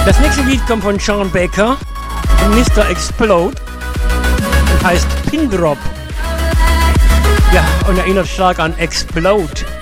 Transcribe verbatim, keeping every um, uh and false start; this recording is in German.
Das nächste Lied kommt von Sean Baker und Mister Explode und heißt Pin Drop. Ja, und erinnert stark an Explode.